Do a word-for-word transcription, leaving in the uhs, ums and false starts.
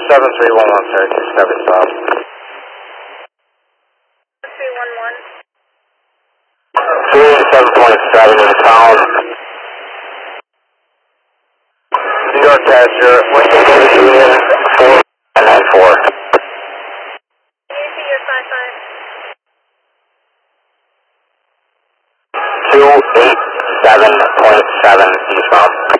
seven three one one, sir, two seven five. three one one. three seven point seven in town. New York Passenger, one two Union, four nine four. Can you see your five five? two eight seven point seven eastbound.